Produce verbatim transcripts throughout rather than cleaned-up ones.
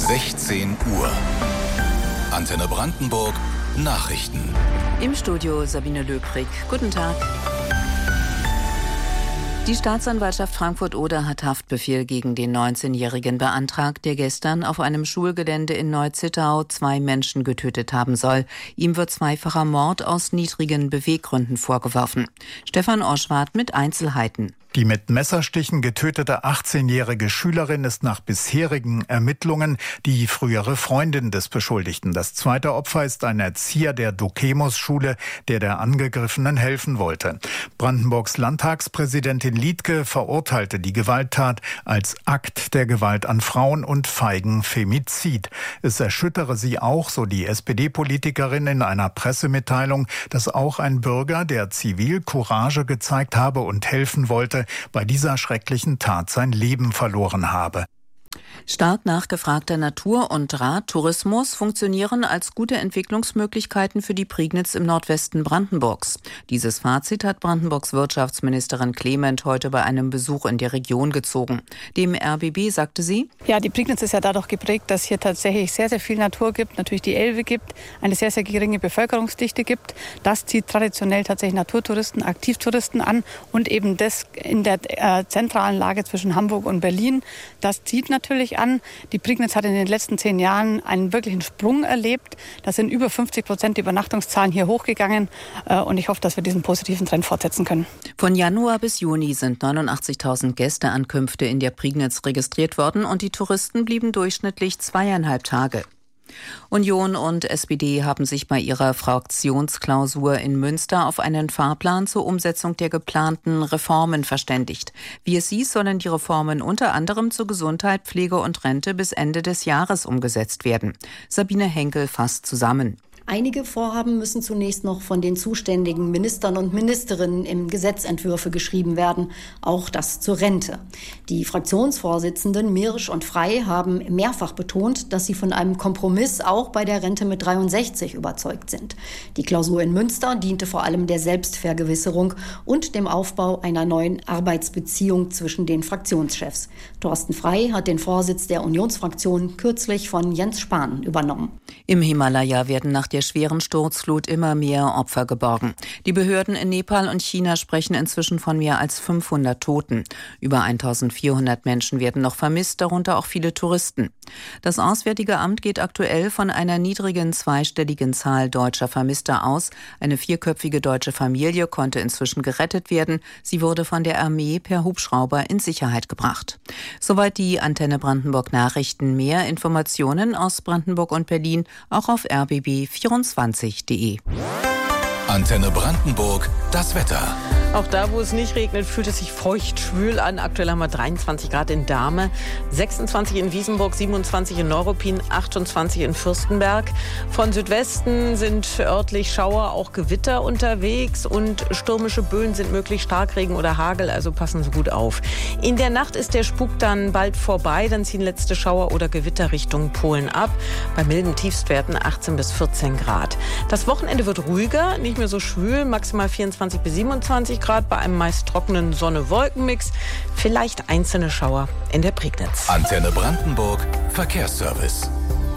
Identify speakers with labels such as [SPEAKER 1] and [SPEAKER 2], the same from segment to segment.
[SPEAKER 1] sechzehn Uhr. Antenne Brandenburg Nachrichten.
[SPEAKER 2] Im Studio Sabine Löbrig. Guten Tag. Die Staatsanwaltschaft Frankfurt-Oder hat Haftbefehl gegen den neunzehnjährigen beantragt, der gestern auf einem Schulgelände in Neu-Zittau zwei Menschen getötet haben soll. Ihm wird zweifacher Mord aus niedrigen Beweggründen vorgeworfen. Stefan Oschwart mit Einzelheiten.
[SPEAKER 3] Die mit Messerstichen getötete achtzehnjährige Schülerin ist nach bisherigen Ermittlungen die frühere Freundin des Beschuldigten. Das zweite Opfer ist ein Erzieher der Dukemus-Schule, der der Angegriffenen helfen wollte. Brandenburgs Landtagspräsidentin Liedtke verurteilte die Gewalttat als Akt der Gewalt an Frauen und feigen Femizid. Es erschüttere sie auch, so die S P D-Politikerin in einer Pressemitteilung, dass auch ein Bürger, der zivil Courage gezeigt habe und helfen wollte, bei dieser schrecklichen Tat sein Leben verloren habe.
[SPEAKER 2] Stark nachgefragter Natur- und Radtourismus funktionieren als gute Entwicklungsmöglichkeiten für die Prignitz im Nordwesten Brandenburgs. Dieses Fazit hat Brandenburgs Wirtschaftsministerin Clement heute bei einem Besuch in der Region gezogen. Dem R B B sagte sie:
[SPEAKER 4] Ja, die Prignitz ist ja dadurch geprägt, dass hier tatsächlich sehr, sehr viel Natur gibt, natürlich die Elbe gibt, eine sehr, sehr geringe Bevölkerungsdichte gibt. Das zieht traditionell tatsächlich Naturtouristen, Aktivtouristen an und eben das in der äh, zentralen Lage zwischen Hamburg und Berlin. Das zieht natürlich an. Die Prignitz hat in den letzten zehn Jahren einen wirklichen Sprung erlebt. Da sind über fünfzig Prozent die Übernachtungszahlen hier hochgegangen. Und ich hoffe, dass wir diesen positiven Trend fortsetzen können.
[SPEAKER 2] Von Januar bis Juni sind neunundachtzigtausend Gästeankünfte in der Prignitz registriert worden und die Touristen blieben durchschnittlich zweieinhalb Tage. Union und S P D haben sich bei ihrer Fraktionsklausur in Münster auf einen Fahrplan zur Umsetzung der geplanten Reformen verständigt. Wie es hieß, sollen die Reformen unter anderem zu Gesundheit, Pflege und Rente bis Ende des Jahres umgesetzt werden. Sabine Henkel fasst zusammen.
[SPEAKER 5] Einige Vorhaben müssen zunächst noch von den zuständigen Ministern und Ministerinnen in Gesetzentwürfe geschrieben werden, auch das zur Rente. Die Fraktionsvorsitzenden Mirisch und Frey haben mehrfach betont, dass sie von einem Kompromiss auch bei der Rente mit dreiundsechzig überzeugt sind. Die Klausur in Münster diente vor allem der Selbstvergewisserung und dem Aufbau einer neuen Arbeitsbeziehung zwischen den Fraktionschefs. Thorsten Frey hat den Vorsitz der Unionsfraktion kürzlich von Jens Spahn übernommen.
[SPEAKER 2] Im Himalaya werden nach der schweren Sturzflut immer mehr Opfer geborgen. Die Behörden in Nepal und China sprechen inzwischen von mehr als fünfhundert Toten. Über eintausendvierhundert Menschen werden noch vermisst, darunter auch viele Touristen. Das Auswärtige Amt geht aktuell von einer niedrigen zweistelligen Zahl deutscher Vermisster aus. Eine vierköpfige deutsche Familie konnte inzwischen gerettet werden. Sie wurde von der Armee per Hubschrauber in Sicherheit gebracht. Soweit die Antenne Brandenburg Nachrichten. Mehr Informationen aus Brandenburg und Berlin auch auf r b b vierundzwanzig punkt de.
[SPEAKER 1] Antenne Brandenburg, das Wetter.
[SPEAKER 6] Auch da, wo es nicht regnet, fühlt es sich feucht schwül an. Aktuell haben wir dreiundzwanzig Grad in Dahme, sechsundzwanzig in Wiesenburg, siebenundzwanzig in Neuruppin, achtundzwanzig in Fürstenberg. Von Südwesten sind örtlich Schauer, auch Gewitter unterwegs und stürmische Böen sind möglich, Starkregen oder Hagel, also passen Sie gut auf. In der Nacht ist der Spuk dann bald vorbei, dann ziehen letzte Schauer oder Gewitter Richtung Polen ab. Bei milden Tiefstwerten achtzehn bis vierzehn Grad. Das Wochenende wird ruhiger, nicht mehr so schwül, maximal vierundzwanzig bis siebenundzwanzig Grad bei einem meist trockenen Sonne-Wolken-Mix. Vielleicht einzelne Schauer in der Prignitz.
[SPEAKER 1] Antenne Brandenburg Verkehrsservice.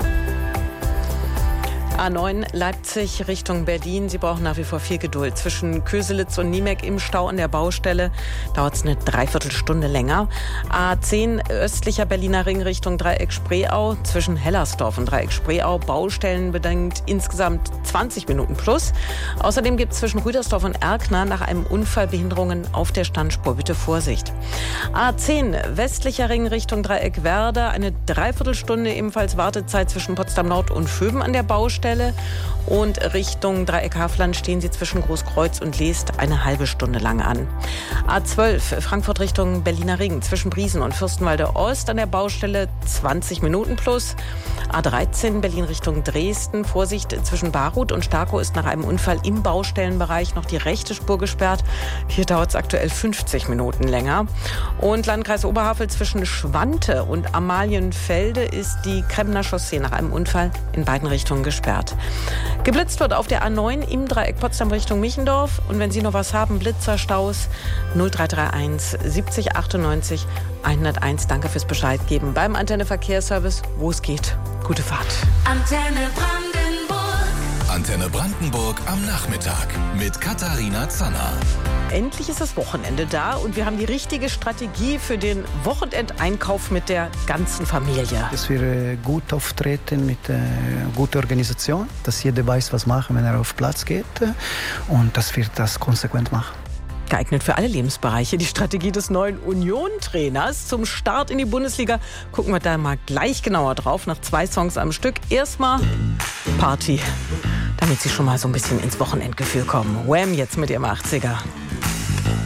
[SPEAKER 6] A neun Leipzig Richtung Berlin. Sie brauchen nach wie vor viel Geduld. Zwischen Köselitz und Niemek im Stau an der Baustelle dauert es eine Dreiviertelstunde länger. A zehn östlicher Berliner Ring Richtung Dreieck-Spreeau. Zwischen Hellersdorf und Dreieck-Spreeau baustellenbedingt insgesamt zwanzig Minuten plus. Außerdem gibt es zwischen Rüdersdorf und Erkner nach einem Unfall Behinderungen auf der Standspur. Bitte Vorsicht. A zehn westlicher Ring Richtung Dreieck-Werder. Eine Dreiviertelstunde ebenfalls Wartezeit zwischen Potsdam Nord und Vöben an der Baustelle. Und Richtung Dreieck-Hafland stehen Sie zwischen Großkreuz und Leest eine halbe Stunde lang an. A zwölf Frankfurt Richtung Berliner Ring zwischen Briesen und Fürstenwalde Ost an der Baustelle zwanzig Minuten plus. A dreizehn Berlin Richtung Dresden. Vorsicht, zwischen Baruth und Starkow ist nach einem Unfall im Baustellenbereich noch die rechte Spur gesperrt. Hier dauert es aktuell fünfzig Minuten länger. Und Landkreis Oberhavel zwischen Schwante und Amalienfelde ist die Kremner Chaussee nach einem Unfall in beiden Richtungen gesperrt. Geblitzt wird auf der A neun im Dreieck Potsdam Richtung Michendorf. Und wenn Sie noch was haben, Blitzer, Staus null drei drei eins siebzig achtundneunzig hunderteins. Danke fürs Bescheid geben beim Antenne Verkehrsservice, wo es geht. Gute Fahrt.
[SPEAKER 1] Antenne Brandenburg. Antenne Brandenburg am Nachmittag mit Katharina Zanner.
[SPEAKER 6] Endlich ist das Wochenende da und wir haben die richtige Strategie für den Wochenendeinkauf mit der ganzen Familie.
[SPEAKER 7] Dass wir gut auftreten mit äh, guter Organisation, dass jeder weiß, was machen, wenn er auf Platz geht und dass wir das konsequent machen.
[SPEAKER 6] Geeignet für alle Lebensbereiche. Die Strategie des neuen Union-Trainers zum Start in die Bundesliga. Gucken wir da mal gleich genauer drauf, nach zwei Songs am Stück. Erstmal Party, damit Sie schon mal so ein bisschen ins Wochenendgefühl kommen. Wham! Jetzt mit Ihrem achtziger.